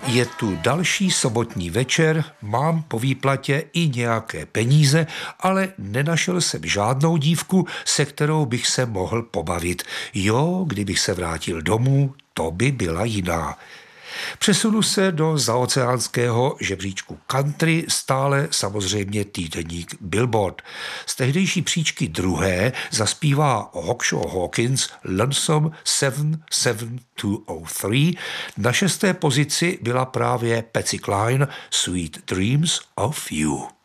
Je tu další sobotní večer, mám po výplatě i nějaké peníze, ale nenašel jsem žádnou dívku, se kterou bych se mohl pobavit. Jo, kdybych se vrátil domů, to by byla jiná. Přesunu se do zaoceánského žebříčku country, stále samozřejmě týdeník Billboard. Z tehdejší příčky druhé zaspívá Hawkshaw Hawkins Lonesome 77203. Na 6. pozici byla právě Patsy Cline Sweet Dreams of You.